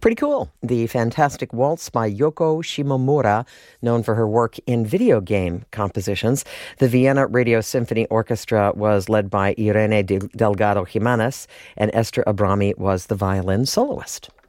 Pretty cool. The Fantastic Waltz by Yoko Shimomura, known for her work in video game compositions. The Vienna Radio Symphony Orchestra was led by Irene Delgado Jimenez, and Esther Abrami was the violin soloist.